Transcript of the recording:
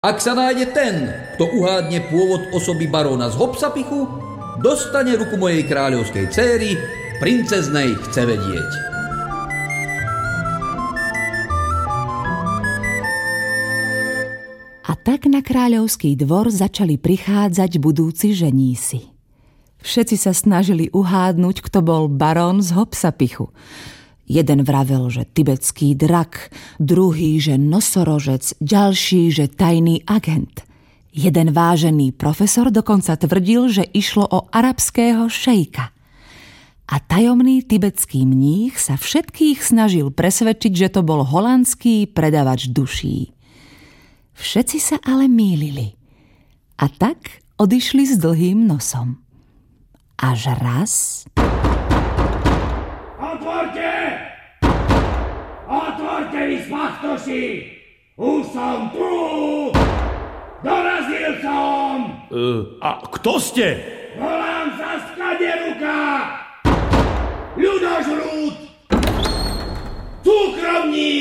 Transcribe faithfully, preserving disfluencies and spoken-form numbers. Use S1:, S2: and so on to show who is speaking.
S1: Ak sa nájde ten, kto uhádne pôvod osoby baróna z Hopsapichu, dostane ruku mojej kráľovskej céry, princeznej chce vedieť.
S2: A tak na kráľovský dvor začali prichádzať budúci ženísi. Všetci sa snažili uhádnuť, kto bol barón z Hopsapichu. Jeden vravel, že tibetský drak, druhý, že nosorožec, ďalší, že tajný agent. Jeden vážený profesor dokonca tvrdil, že išlo o arabského šejka. A tajomný tibetský mních sa všetkých snažil presvedčiť, že to bol holandský predavač duší. Všetci sa ale mýlili. A tak odišli s dlhým nosom. Až raz...
S3: Otvorte! Otvorte vy spachtoši! Už som tu! Dorazil som!
S4: Uh, a kto ste?
S3: Volám sa Skaderuka! Ľudožrút! Cukrovník!